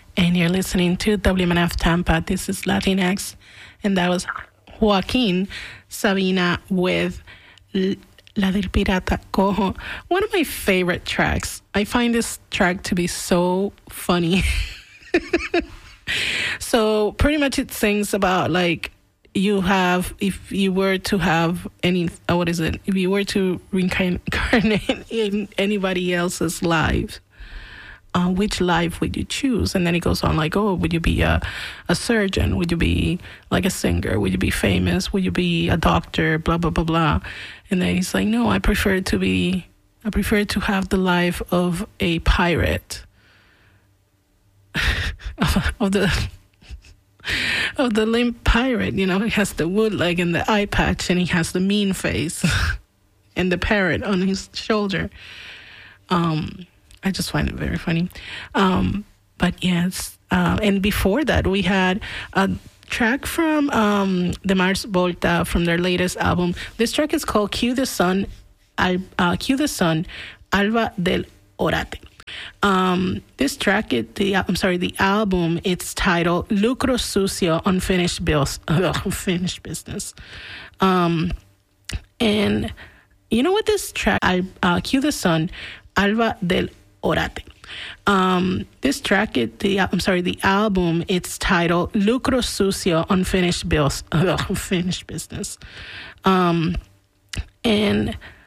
and you're listening to WMNF Tampa. This is Latinx, and that was Joaquin Sabina with La del Pirata Cojo. One of my favorite tracks. I find this track to be so funny. So pretty much it sings about like if you were to have if you were to reincarnate in anybody else's life, which life would you choose? And then it goes on like, oh, would you be a surgeon? Would you be like a singer? Would you be famous? Would you be a doctor? Blah, blah, blah, blah. And then he's like, no, I prefer to have the life of a pirate. of the limp pirate, he has the wood leg and the eye patch, and he has the mean face and the parrot on his shoulder. I just find it very funny. But yes, and before that we had a track from the Mars Volta from their latest album. This track is called Cue the Sun, Alba del Orate. This track, the album, it's titled Lucro Sucio, Unfinished Business. And you know what this track, Cue the Sun, Alba del Orate. This track, the album, it's titled Lucro Sucio, Unfinished Business. And